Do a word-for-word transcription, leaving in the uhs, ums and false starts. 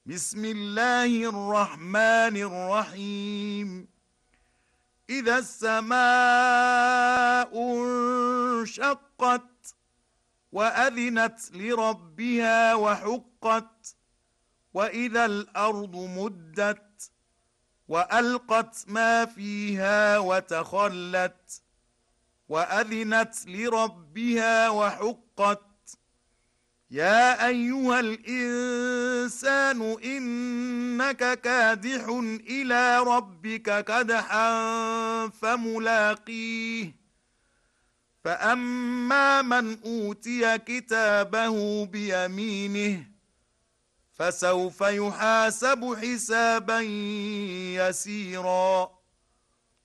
بسم الله الرحمن الرحيم. إذا السماء انشقت وأذنت لربها وحقت، وإذا الأرض مدت وألقت ما فيها وتخلت، وأذنت لربها وحقت. يا أيها الإنسان إنك كادح إلى ربك كدحا فملاقيه. فأما من أوتي كتابه بيمينه فسوف يحاسب حسابا يسيرا